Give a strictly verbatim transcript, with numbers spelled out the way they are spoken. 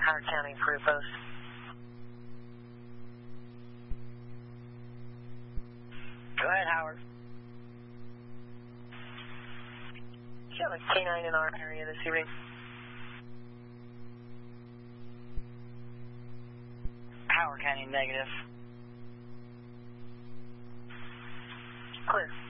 Howard County Career Post. Go ahead, Howard. Do you have a K nine in our area this evening? Howard County, negative. Clear.